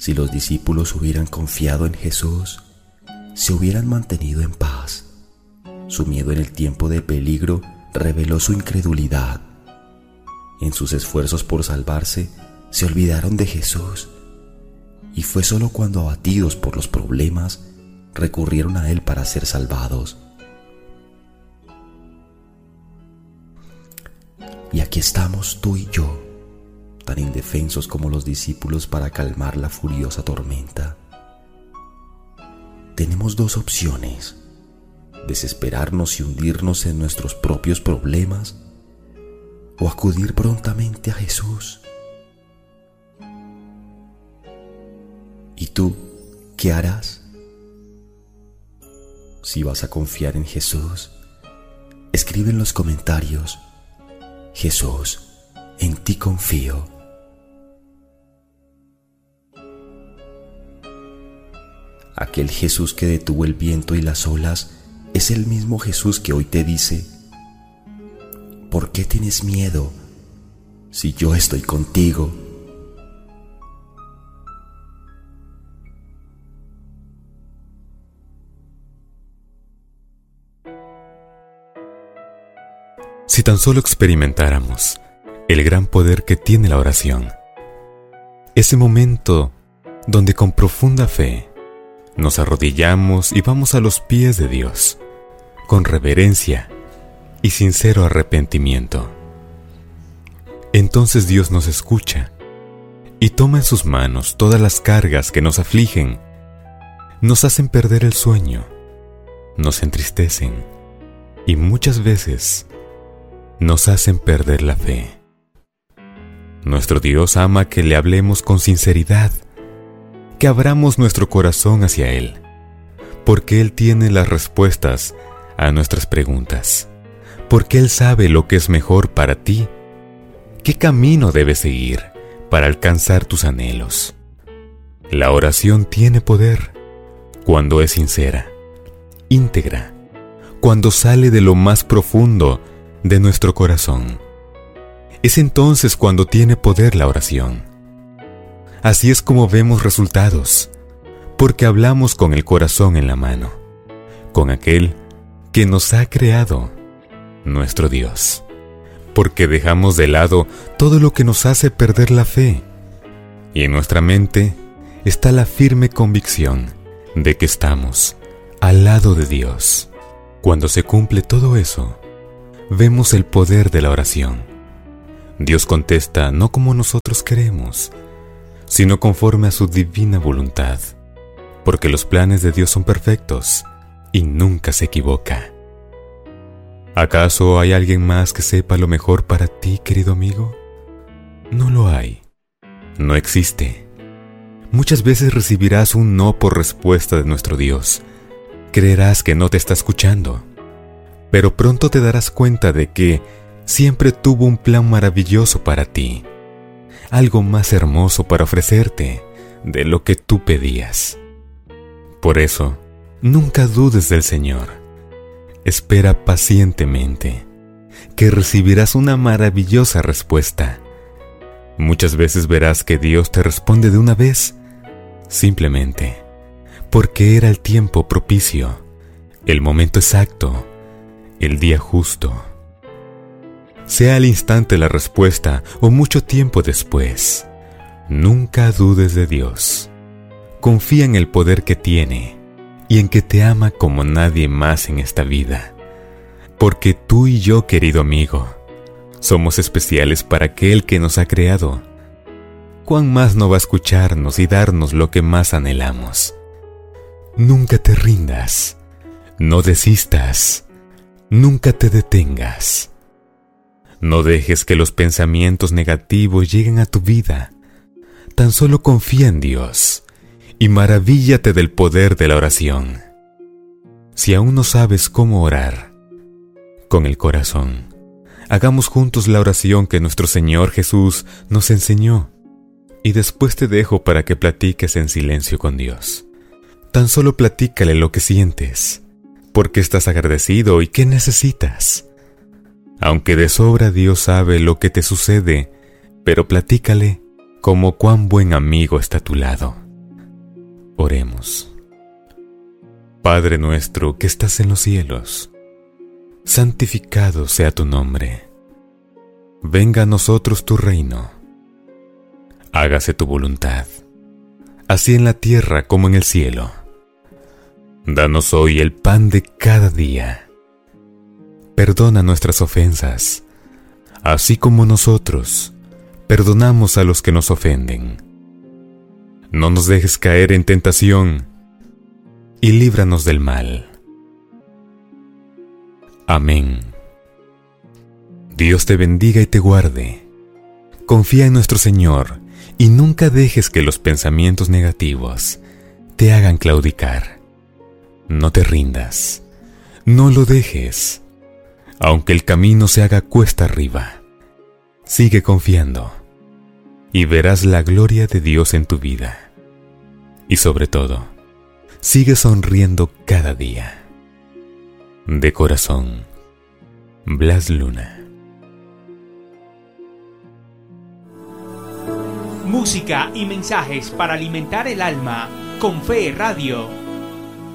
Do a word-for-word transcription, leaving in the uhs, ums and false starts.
Si los discípulos hubieran confiado en Jesús, se hubieran mantenido en paz. Su miedo en el tiempo de peligro reveló su incredulidad. En sus esfuerzos por salvarse, se olvidaron de Jesús, y fue solo cuando abatidos por los problemas, recurrieron a Él para ser salvados. Y aquí estamos tú y yo, tan indefensos como los discípulos para calmar la furiosa tormenta. Tenemos dos opciones: desesperarnos y hundirnos en nuestros propios problemas, o acudir prontamente a Jesús. ¿Y tú qué harás? Si vas a confiar en Jesús, escribe en los comentarios: Jesús, en ti confío. Aquel Jesús que detuvo el viento y las olas es el mismo Jesús que hoy te dice: ¿por qué tienes miedo si yo estoy contigo? Si tan solo experimentáramos el gran poder que tiene la oración, ese momento donde con profunda fe nos arrodillamos y vamos a los pies de Dios, con reverencia y sincero arrepentimiento. Entonces Dios nos escucha y toma en sus manos todas las cargas que nos afligen, nos hacen perder el sueño, nos entristecen y muchas veces nos hacen perder la fe. Nuestro Dios ama que le hablemos con sinceridad, que abramos nuestro corazón hacia Él, porque Él tiene las respuestas a nuestras preguntas, porque Él sabe lo que es mejor para ti, qué camino debes seguir para alcanzar tus anhelos. La oración tiene poder cuando es sincera, íntegra, cuando sale de lo más profundo de nuestro corazón. Es entonces cuando tiene poder la oración. Así es como vemos resultados, porque hablamos con el corazón en la mano, con aquel que nos ha creado, nuestro Dios, porque dejamos de lado todo lo que nos hace perder la fe, y en nuestra mente está la firme convicción de que estamos al lado de Dios. Cuando se cumple todo eso, vemos el poder de la oración. Dios contesta no como nosotros queremos, sino conforme a su divina voluntad, porque los planes de Dios son perfectos y nunca se equivoca. ¿Acaso hay alguien más que sepa lo mejor para ti, querido amigo? No lo hay. No existe. Muchas veces recibirás un no por respuesta de nuestro Dios. Creerás que no te está escuchando, pero pronto te darás cuenta de que siempre tuvo un plan maravilloso para ti, algo más hermoso para ofrecerte de lo que tú pedías. Por eso, nunca dudes del Señor. Espera pacientemente, que recibirás una maravillosa respuesta. Muchas veces verás que Dios te responde de una vez, simplemente porque era el tiempo propicio, el momento exacto, el día justo. Sea al instante la respuesta o mucho tiempo después, nunca dudes de Dios. Confía en el poder que tiene y en que te ama como nadie más en esta vida. Porque tú y yo, querido amigo, somos especiales para aquel que nos ha creado. ¿Cuán más no va a escucharnos y darnos lo que más anhelamos? Nunca te rindas, no desistas, nunca te detengas. No dejes que los pensamientos negativos lleguen a tu vida. Tan solo confía en Dios y maravíllate del poder de la oración. Si aún no sabes cómo orar, con el corazón, hagamos juntos la oración que nuestro Señor Jesús nos enseñó, y después te dejo para que platiques en silencio con Dios. Tan solo platícale lo que sientes, por qué estás agradecido y qué necesitas. Aunque de sobra Dios sabe lo que te sucede, pero platícale como cuán buen amigo está a tu lado. Oremos. Padre nuestro que estás en los cielos, santificado sea tu nombre. Venga a nosotros tu reino. Hágase tu voluntad, así en la tierra como en el cielo. Danos hoy el pan de cada día. Perdona nuestras ofensas, así como nosotros perdonamos a los que nos ofenden. No nos dejes caer en tentación, y líbranos del mal. Amén. Dios te bendiga y te guarde. Confía en nuestro Señor y nunca dejes que los pensamientos negativos te hagan claudicar. No te rindas, no lo dejes. Aunque el camino se haga cuesta arriba, sigue confiando y verás la gloria de Dios en tu vida. Y sobre todo, sigue sonriendo cada día. De corazón, Blas Luna. Música y mensajes para alimentar el alma con Fe Radio.